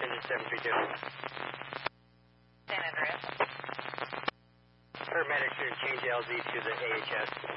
engine 732. San Andreas. Paramedics are going to change LZ to the AHS.